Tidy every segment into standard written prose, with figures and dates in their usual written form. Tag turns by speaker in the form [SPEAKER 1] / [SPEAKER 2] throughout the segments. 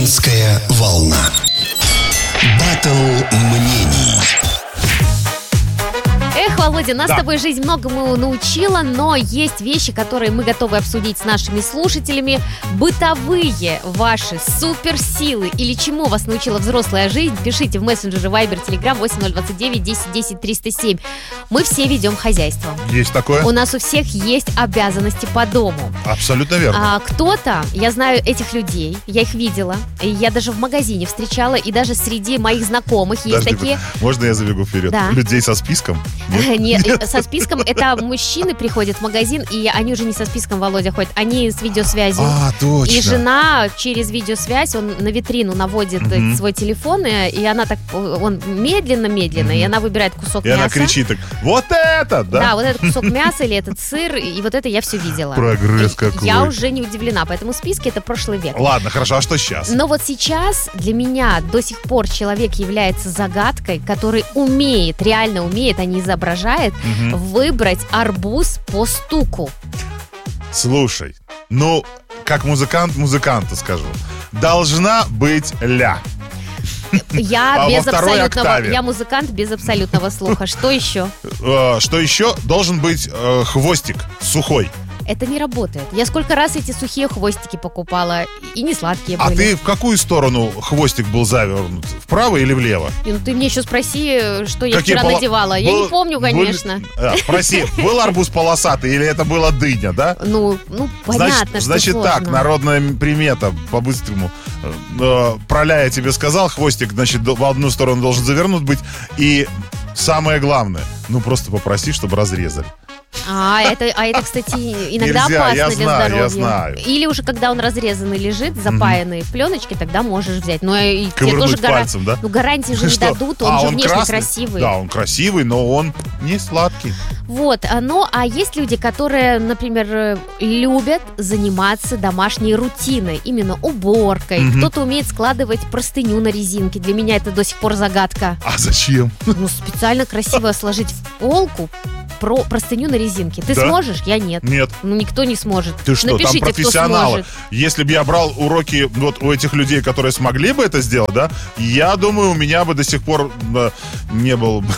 [SPEAKER 1] Женская волна. Баттл мнений.
[SPEAKER 2] Эх, Володя, нас
[SPEAKER 3] Да.
[SPEAKER 2] с тобой жизнь многому научила, но есть вещи, которые мы готовы обсудить с нашими слушателями. Бытовые ваши суперсилы или чему вас научила взрослая жизнь, пишите в мессенджеры Viber, Telegram 8029 10 10 307. Мы все ведем хозяйство.
[SPEAKER 3] Есть такое?
[SPEAKER 2] У нас у всех есть обязанности по дому.
[SPEAKER 3] Абсолютно верно.
[SPEAKER 2] Кто-то, я знаю этих людей, я их видела, и я даже в магазине встречала, и даже среди моих знакомых есть
[SPEAKER 3] Подожди,
[SPEAKER 2] такие...
[SPEAKER 3] можно я забегу вперед?
[SPEAKER 2] Да.
[SPEAKER 3] Людей со списком?
[SPEAKER 2] Нет, со списком это мужчины приходят в магазин, и они уже не со списком, Володя, ходят, они с видеосвязью.
[SPEAKER 3] Точно.
[SPEAKER 2] И жена через видеосвязь, он на витрину наводит свой телефон, и она так, он медленно-медленно, и она выбирает кусок
[SPEAKER 3] И
[SPEAKER 2] мяса.
[SPEAKER 3] она кричит так: вот это, да?
[SPEAKER 2] Да, вот этот кусок мяса или этот сыр, и вот это я все видела.
[SPEAKER 3] Прогресс
[SPEAKER 2] И
[SPEAKER 3] какой.
[SPEAKER 2] Я уже не удивлена, поэтому списки это прошлый век.
[SPEAKER 3] Ладно, хорошо, а что сейчас?
[SPEAKER 2] Но вот сейчас для меня до сих пор человек является загадкой, который умеет, реально умеет, а не изображает, выбрать арбуз по стуку.
[SPEAKER 3] Слушай, ну, как музыкант музыканту скажу. Должна быть ля.
[SPEAKER 2] Я
[SPEAKER 3] А
[SPEAKER 2] без
[SPEAKER 3] во второй
[SPEAKER 2] абсолютного,
[SPEAKER 3] октаве?
[SPEAKER 2] я музыкант без абсолютного слуха. Что еще?
[SPEAKER 3] Что еще? Должен быть хвостик сухой.
[SPEAKER 2] Это не работает. Я сколько раз эти сухие хвостики покупала, и не сладкие
[SPEAKER 3] А
[SPEAKER 2] были.
[SPEAKER 3] ты в какую сторону хвостик был завернут? Вправо или влево?
[SPEAKER 2] Ну ты мне еще спроси, что я
[SPEAKER 3] Какие
[SPEAKER 2] вчера надевала. Я не
[SPEAKER 3] был-
[SPEAKER 2] помню, конечно.
[SPEAKER 3] Спроси, был арбуз полосатый или это была дыня, да?
[SPEAKER 2] Ну, понятно,
[SPEAKER 3] Значит
[SPEAKER 2] что
[SPEAKER 3] так,
[SPEAKER 2] сложно.
[SPEAKER 3] народная примета по-быстрому. Про ля я тебе сказал, хвостик, значит, в одну сторону должен завернут быть. И самое главное, просто попроси, чтобы разрезали.
[SPEAKER 2] Это, кстати, иногда
[SPEAKER 3] Нельзя,
[SPEAKER 2] опасно
[SPEAKER 3] я
[SPEAKER 2] для
[SPEAKER 3] знаю,
[SPEAKER 2] здоровья.
[SPEAKER 3] я знаю.
[SPEAKER 2] Или уже когда он разрезанный лежит, запаянный в пленочке, тогда можешь взять. Но и тебе
[SPEAKER 3] Ковырнуть
[SPEAKER 2] тоже
[SPEAKER 3] пальцем, да?
[SPEAKER 2] гарантии же не
[SPEAKER 3] Что?
[SPEAKER 2] дадут, он же внешне
[SPEAKER 3] красный?
[SPEAKER 2] красивый.
[SPEAKER 3] Да, он красивый, но он не сладкий.
[SPEAKER 2] Вот, а есть люди, которые, например, любят заниматься домашней рутиной, именно уборкой. Кто-то умеет складывать простыню на резинке. Для меня это до сих пор загадка.
[SPEAKER 3] А зачем?
[SPEAKER 2] Специально красиво сложить в полку простыню на резинке. Ты
[SPEAKER 3] Да?
[SPEAKER 2] сможешь? Я нет.
[SPEAKER 3] Нет.
[SPEAKER 2] Никто не сможет.
[SPEAKER 3] Ты что,
[SPEAKER 2] Напишите,
[SPEAKER 3] там профессионалы.
[SPEAKER 2] кто сможет.
[SPEAKER 3] Если бы я брал уроки вот у этих людей, которые смогли бы это сделать, да, я думаю, у меня бы до сих пор не было бы.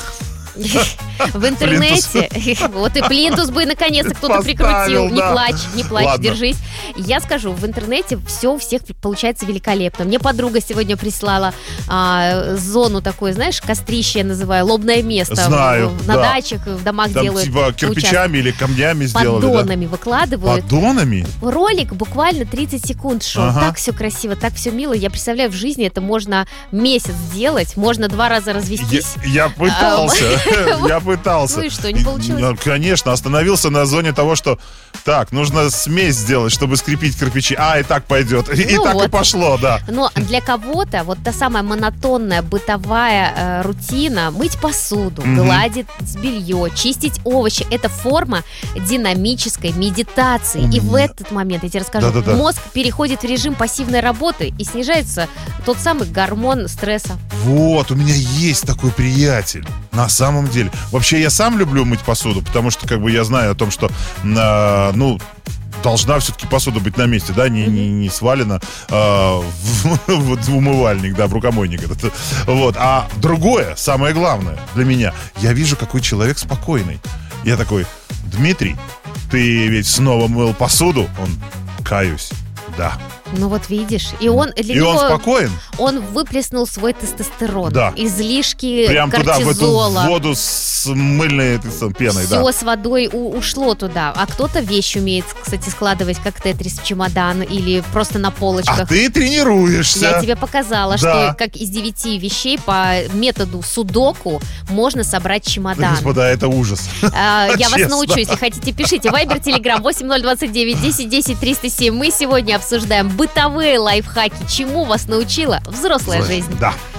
[SPEAKER 2] В интернете. Вот и плинтус бы наконец-то кто-то
[SPEAKER 3] Поставил,
[SPEAKER 2] прикрутил. Не
[SPEAKER 3] да.
[SPEAKER 2] плачь, не плачь,
[SPEAKER 3] Ладно.
[SPEAKER 2] держись. Я скажу, в интернете все у всех получается великолепно. Мне подруга сегодня прислала зону такой, знаешь, кострище я называю, лобное место.
[SPEAKER 3] Знаю,
[SPEAKER 2] На
[SPEAKER 3] да.
[SPEAKER 2] дачах, в домах
[SPEAKER 3] Там
[SPEAKER 2] делают.
[SPEAKER 3] типа кирпичами или камнями сделали,
[SPEAKER 2] Поддонами выкладывают.
[SPEAKER 3] Поддонами?
[SPEAKER 2] Ролик буквально 30 секунд шел.
[SPEAKER 3] Ага.
[SPEAKER 2] Так все красиво, так все мило. Я представляю, в жизни это можно месяц делать, можно 2 раза развестись.
[SPEAKER 3] Я пытался. Я пытался.
[SPEAKER 2] Ну и что, не получилось?
[SPEAKER 3] Конечно, остановился на зоне того, что так, нужно смесь сделать, чтобы скрепить кирпичи. И так пойдет. И так и
[SPEAKER 2] вот.
[SPEAKER 3] пошло, да.
[SPEAKER 2] Но для кого-то вот та самая монотонная бытовая рутина, мыть посуду, гладить белье, чистить овощи, это форма динамической медитации. И в этот момент, я тебе расскажу,
[SPEAKER 3] Да-да-да.
[SPEAKER 2] мозг переходит в режим пассивной работы и снижается тот самый гормон стресса.
[SPEAKER 3] Вот, у меня есть такой приятель. На самом деле. Вообще, я сам люблю мыть посуду, потому что, я знаю о том, что, должна все-таки посуда быть на месте, да, не свалена в умывальник, да, в рукомойник. Вот. А другое, самое главное для меня, я вижу, какой человек спокойный. Я такой: Дмитрий, ты ведь снова мыл посуду? Он: каюсь, да.
[SPEAKER 2] Ну вот видишь, и он для
[SPEAKER 3] И
[SPEAKER 2] него,
[SPEAKER 3] он спокоен?
[SPEAKER 2] он выплеснул свой тестостерон,
[SPEAKER 3] Да.
[SPEAKER 2] излишки
[SPEAKER 3] Прям туда, в эту
[SPEAKER 2] кортизола.
[SPEAKER 3] воду с мыльной пеной,
[SPEAKER 2] Все
[SPEAKER 3] да.
[SPEAKER 2] с водой ушло туда. А кто-то вещи умеет, кстати, складывать как тетрис в чемодан или просто на полочках.
[SPEAKER 3] А ты тренируешься.
[SPEAKER 2] Я тебе показала,
[SPEAKER 3] Да.
[SPEAKER 2] что как из 9 вещей по методу судоку можно собрать чемодан.
[SPEAKER 3] Господа, это ужас.
[SPEAKER 2] Я вас
[SPEAKER 3] Честно.
[SPEAKER 2] научу, если хотите, пишите. Viber, Telegram 8029 10 10 307. Мы сегодня обсуждаем бытовые лайфхаки. Чему вас научила взрослая жизнь?
[SPEAKER 3] Да.